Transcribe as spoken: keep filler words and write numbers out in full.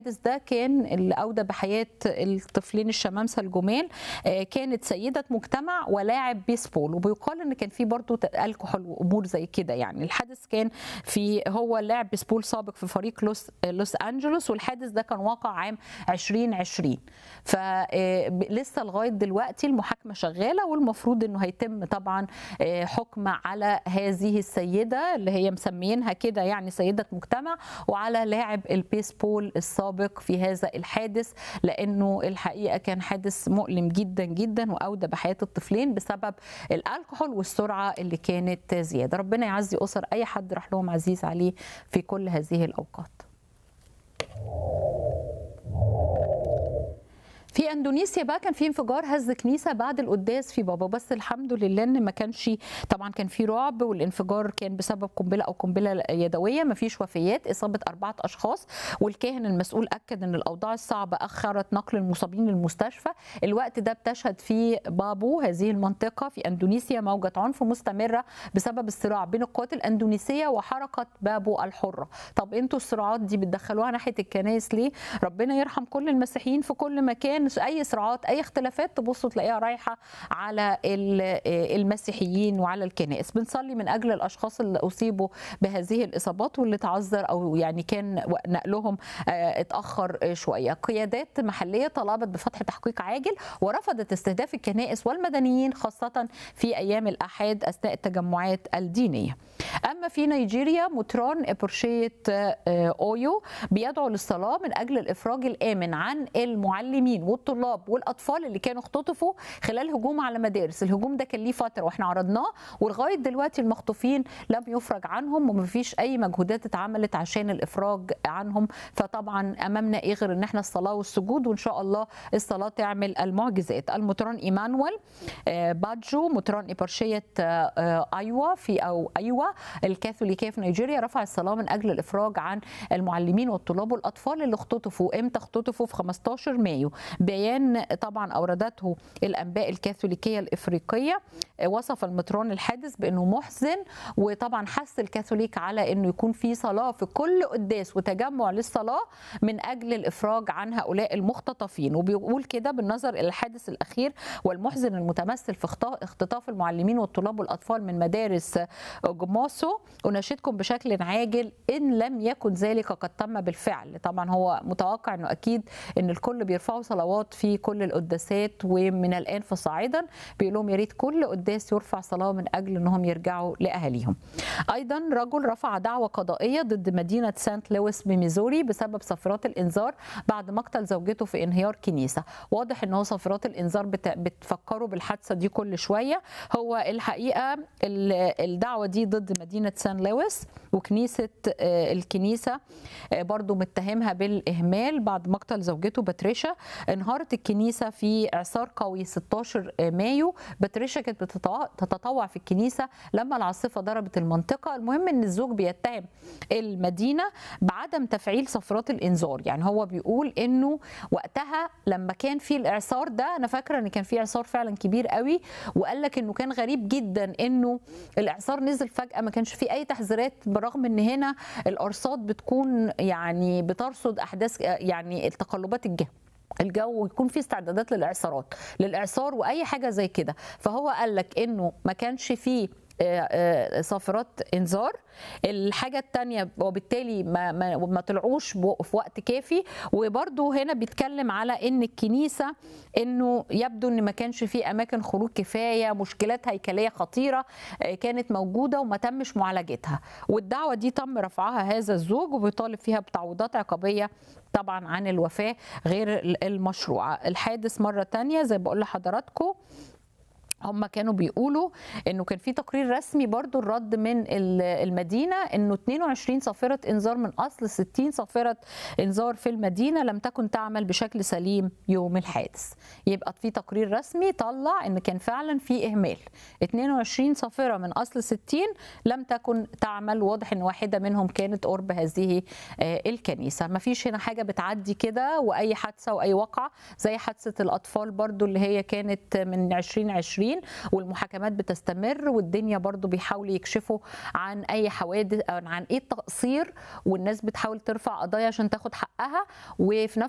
الحادث ده كان اللي أودى بحياة الطفلين الشمامسة الجمال. آه، كانت سيدة مجتمع ولاعب بيسبول، وبيقال ان كان في برضه الكحول وامور زي كده. يعني الحادث كان في هو لاعب بيسبول سابق في فريق لوس لوس انجلوس، والحادث ده كان واقع عام ألفين وعشرين. فلسه لغايه دلوقتي المحاكمه شغاله، والمفروض انه هيتم طبعا آه، حكم على هذه السيده اللي هي مسميينها كده، يعني سيده مجتمع، وعلى لاعب البيسبول السابق في هذا الحادث، لانه الحقيقه كان حادث مؤلم جدا جدا واودى بحياه الطفلين بسبب الكحول والسرعه اللي كانت زياده. ربنا يعزي اسر اي حد راح لهم عزيز عليه في كل هذه الاوقات. في اندونيسيا بقى كان في انفجار هز كنيسه بعد القداس في بابا، بس الحمد لله ان ما كانش، طبعا كان في رعب، والانفجار كان بسبب قنبله او قنبله يدويه. ما فيش وفيات، اصابه اربعه اشخاص، والكاهن المسؤول اكد ان الاوضاع الصعبه اخرت نقل المصابين للمستشفى. الوقت ده بتشهد فيه بابو هذه المنطقه في اندونيسيا موجه عنف مستمره بسبب الصراع بين القوات الاندونيسيه وحركه بابو الحره. طب انتوا الصراعات دي بتدخلوها ناحيه الكنائس ليه؟ ربنا يرحم كل المسيحيين في كل مكان. اي صراعات اي اختلافات تبصوا تلاقيها رايحه على المسيحيين وعلى الكنائس. بنصلي من اجل الاشخاص اللي اصيبوا بهذه الاصابات واللي تعذر او يعني كان نقلهم اتاخر شويه. قيادات محليه طلبت بفتح تحقيق عاجل ورفضت استهداف الكنائس والمدنيين خاصه في ايام الاحاد اثناء التجمعات الدينيه. اما في نيجيريا مطران ابرشيه اويو بيدعو للصلاه من اجل الافراج الامن عن المعلمين والطلاب والاطفال اللي كانوا اختطفوا خلال هجوم على مدارس. الهجوم ده كان ليه فتره واحنا عرضناه، ولغايه دلوقتي المخطوفين لم يفرج عنهم، ومفيش اي مجهودات اتعملت عشان الافراج عنهم. فطبعا امامنا ايه غير ان احنا الصلاه والسجود، وان شاء الله الصلاه تعمل المعجزات. المطران ايمانويل باجو مطران ابرشيه ايوا في او ايوا الكاثوليكيه في نيجيريا رفع الصلاه من اجل الافراج عن المعلمين والطلاب والاطفال اللي اختطفوا. امتى اختطفوا؟ في خمستاشر مايو. بيان طبعا اوردته الانباء الكاثوليكيه الافريقيه وصف المطران الحادث بانه محزن، وطبعا حث الكاثوليك على انه يكون في صلاه في كل قداس وتجمع للصلاه من اجل الافراج عن هؤلاء المختطفين. وبيقول كده: بالنظر الى الحادث الاخير والمحزن المتمثل في اختطاف المعلمين والطلاب والاطفال من مدارس جماسو، اناشدكم بشكل عاجل ان لم يكن ذلك قد تم بالفعل. طبعا هو متوقع انه اكيد ان الكل بيرفعوا صلوات في كل القداسات، ومن الان فصاعدا بيقول لهم يا ريت كل قداس يرفع صلاه من اجل انهم يرجعوا لاهاليهم. ايضا رجل رفع دعوى قضائيه ضد مدينه سانت لويس بميزوري بسبب صفارات الانذار بعد مقتل زوجته في انهيار كنيسه. واضح ان هو صفارات الانذار بتفكروا بالحادثه دي كل شويه. هو الحقيقه الدعوه دي ضد مدينه سان لويس، وكنيسه الكنيسه برضو متهمها بالاهمال بعد مقتل زوجته باتريشا. انهارت الكنيسه في اعصار قوي ستاشر مايو. باتريشا كانت بتتطوع في الكنيسه لما العاصفه ضربت المنطقه. المهم ان الزوج بيتهم المدينه بعدم تفعيل صفارات الانذار. يعني هو بيقول انه وقتها لما كان في الاعصار ده، انا فاكره ان كان في اعصار فعلا كبير قوي، وقال لك انه كان غريب جدا انه الاعصار نزل فجاه، ما كانش في اي تحذيرات، برغم ان هنا الارصاد بتكون يعني بترصد احداث يعني التقلبات الجو الجو ويكون في استعدادات للاعصارات للاعصار واي حاجه زي كده. فهو قال لك انه ما كانش فيه صافرات انذار. الحاجه الثانيه وبالتالي ما, ما, ما طلعوش في وقت كافي. وبرده هنا بيتكلم على ان الكنيسه انه يبدو ان ما كانش في اماكن خروج كفايه، مشكلات هيكليه خطيره كانت موجوده وما تمش معالجتها. والدعوه دي تم رفعها هذا الزوج، وبيطالب فيها بتعويضات عقابيه طبعا عن الوفاه غير المشروعه. الحادث مره ثانيه زي بقول لحضراتكم، هم كانوا بيقولوا انه كان في تقرير رسمي برضو الرد من المدينه انه اتنين وعشرين صافره انذار من اصل ستين صافره انذار في المدينه لم تكن تعمل بشكل سليم يوم الحادث. يبقى في تقرير رسمي طلع ان كان فعلا في اهمال. اتنين وعشرين صافره من اصل ستين لم تكن تعمل. واضح ان واحده منهم كانت قرب هذه الكنيسه. ما فيش هنا حاجه بتعدي كده، واي حادثه واي وقعه زي حادثه الاطفال برضو اللي هي كانت من ألفين وعشرين موجودين، والمحاكمات بتستمر، والدنيا برضو بيحاولوا يكشفوا عن اي حوادث، عن ايه التقصير، والناس بتحاول ترفع قضايا عشان تاخد حقها. وفي